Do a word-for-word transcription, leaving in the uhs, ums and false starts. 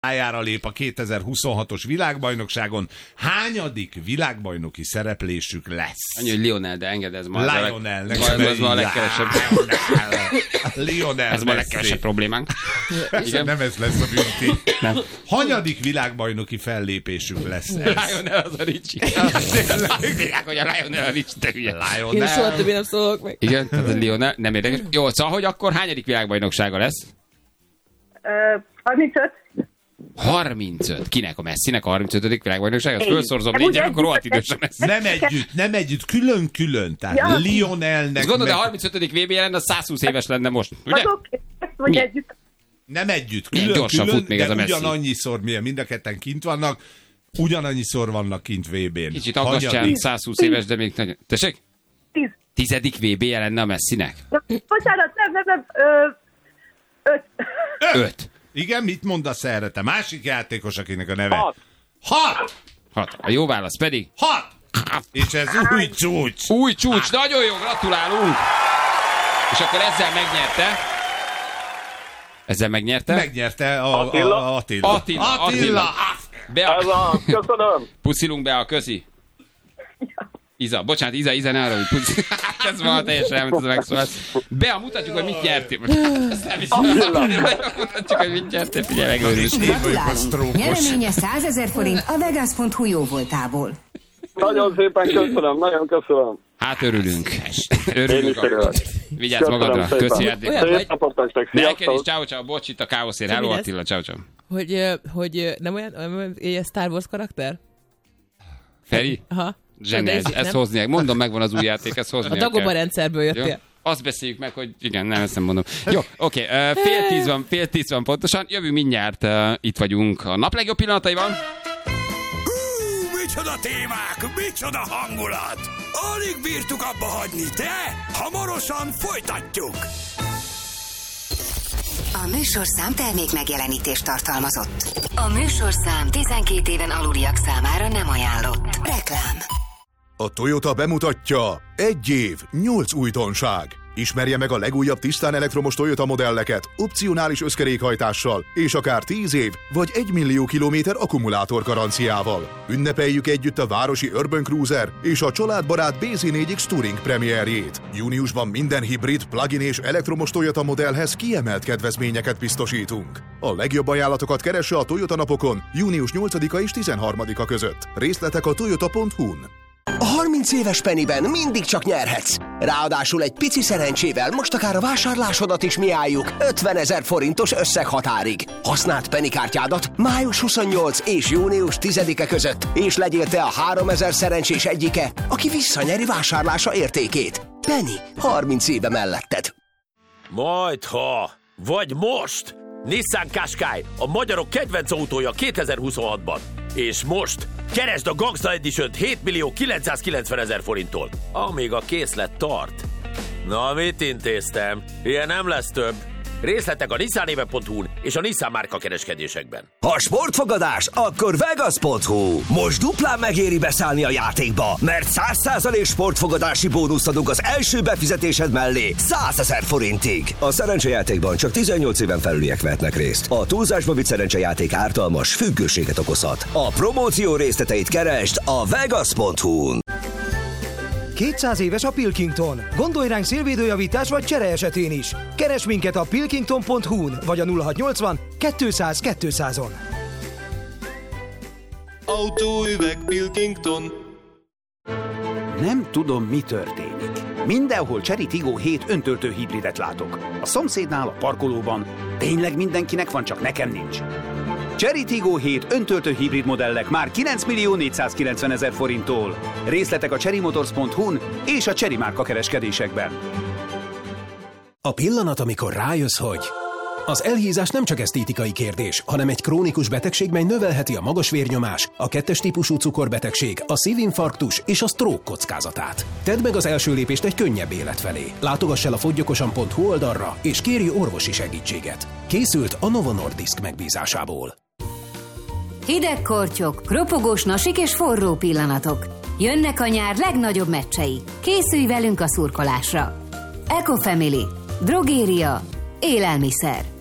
pályára lép a kétezer-huszonhatos világbajnokságon. Hányadik világbajnoki szereplésük lesz? Annyi, hogy Lionel, de engedd, ez ma Lionel, ez, ez, ez ma a legkevesebb. Lionel ez ma a legkevesebb problémánk. Igen? Nem ez lesz a bünti. Nem. Hanyadik világbajnoki fellépésük lesz ez? Lionel az a Ricsi. Tényleg, hogy a Lionel a Ricsi, te hülye. Lionel. Én soha többé nem szólok meg. Igen, tehát a Lionel, nem érdekes. Jó, szóval, hogy akkor hányadik világbajnoksága lesz? Uh, harmincöt. harmincöt. Kinek? A Messinek a harmincötödik világbajnokságot? Fölszorzom négyen, akkor rohadt idősen lesz. Nem együtt, nem együtt, külön-külön. Tehát ja. Lionelnek... Azt gondolod, meg... a harmincötödik vé bé lenne, az százhúsz éves lenne most, ugye? Vagy együtt. Nem együtt, külön-külön, külön, de ugyanannyiszor, milyen mind a ketten kint vannak, ugyanannyiszor vannak kint vé bén. Kicsit aggastyán, százhúsz éves, de még nagyon... Tessék? Tíz. Tizedik vé bé lenne a Messinek? Bocsánat, nem, nem, nem. Ö, öt. Öt. Igen, mit mondasz erre? Te másik játékos, akinek a neve? Hat. Hat! Hat. A jó válasz pedig? Hat! És ez új csúcs. Új csúcs, hát. Nagyon jó, gratulálunk! És akkor ezzel megnyerte. Ezzel megnyerte? Megnyerte a, Attila. A, a Attila. Attila. Attila. Attila. Be a... Ez a... Köszönöm. Puszilunk be a közi. Iza, bocsánat, Iza, Iza, ne arra, hogy puszilunk. Ez van teljesen elment, ez megszólalt. Bea, mutatjuk, hogy mit nyertél. Ezt nem hiszem. Mutatjuk, hogy mit nyertél. Figyelj, megőrülsz. Nyereménye százezer forint a Vegas pont hu jó voltából. Nagyon szépen köszönöm, nagyon köszönöm. Hát örülünk. Örülünk. Vigyázz magadra. Köszi játékot. Neked is, ciao ciao, bocs, itt a káoszér. Hello Attila, ciao ciao. Hogy, hogy nem olyan, olyan Star Wars karakter? Feri? Aha. Zseniális, ezt hozniák. Mondom, megvan az új játék, ezt hozniák. A Dagobah rendszerből jöttél. Jó? Azt beszéljük meg, hogy igen, nem, ezt nem mondom. Jó, oké, okay, uh, fél tíz van, fél tíz van pontosan. Jövünk mindjárt, uh, itt vagyunk a nap legjobb pillanataiban. Hú, micsoda témák, micsoda hangulat! Alig bírtuk abba hagyni, de hamarosan folytatjuk! A műsorszám termék megjelenítést tartalmazott. A műsorszám tizenkét éven aluliak számára nem ajánlott. Reklám. A Toyota bemutatja egy év, nyolc újdonság. Ismerje meg a legújabb tisztán elektromos Toyota modelleket, opcionális összkerékhajtással, és akár tíz év vagy egy millió kilométer akkumulátor garanciával. Ünnepeljük együtt a városi Urban Cruiser és a családbarát bé zé négy X Touring premierjét. Júniusban minden hibrid, plug-in és elektromos Toyota modellhez kiemelt kedvezményeket biztosítunk. A legjobb ajánlatokat keresse a Toyota napokon június nyolcadika és tizenharmadika között. Részletek a toyota pont hu-n. A harminc éves Pennyben mindig csak nyerhetsz. Ráadásul egy pici szerencsével most akár a vásárlásodat is mi álljuk ötvenezer forintos összeghatárig. Használd Penny kártyádat május huszonnyolcadika és június tizedike között, és legyél te a háromezer szerencsés egyike, aki visszanyeri vásárlása értékét. Penny, harminc éve melletted. Majdha, vagy most! Nissan Qashqai, a magyarok kedvenc autója kétezer-huszonhatban. És most keresd a Gangsta Edition-t hét millió kilencszázkilencvenezer forinttól, amíg a készlet tart. Na, mit intéztem? Ilyen nem lesz több. Részletek a nissan éve pont hu-n és a Nissan márka kereskedésekben. Ha sportfogadás, akkor Vegas pont hu. Most duplán megéri beszállni a játékba, mert száz százalék sportfogadási bónuszt adunk az első befizetésed mellé százezer forintig. A szerencsejátékban csak tizennyolc éven felüliek vehetnek részt. A túlzásba vitt szerencsejáték ártalmas, függőséget okozhat. A promóció részleteit keresd a Vegas pont hu-n. kétszáz éves a Pilkington. Gondolj ránk szélvédőjavítás vagy csere esetén is. Keresd minket a pilkington pont hu-n vagy a nulla hatszáznyolcvan kétszáz kétszázon. Autóüveg Pilkington. Nem tudom, mi történik. Mindenhol Chery Tiggo hét öntöltő hibridet látok. A szomszédnál, a parkolóban. Tényleg mindenkinek van, csak nekem nincs. Chery Tiggo hét öntöltő hibrid modellek már kilenc millió négyszázkilencvenezer forinttól. Részletek a chery motors pont hu-n és a Chery márka kereskedésekben. A pillanat, amikor rájössz, hogy az elhízás nem csak esztétikai kérdés, hanem egy krónikus betegség, mely növelheti a magas vérnyomás, a kettes típusú cukorbetegség, a szívinfarktus és a stroke kockázatát. Tedd meg az első lépést egy könnyebb élet felé. Látogass el a foggyokosan pont hu oldalra, és kérj orvosi segítséget. Készült a Novo Nordisk megbízásából. Hideg kortyok, ropogós nasik és forró pillanatok. Jönnek a nyár legnagyobb meccsei. Készülj velünk a szurkolásra. Ecofamily. Drogéria. Élelmiszer.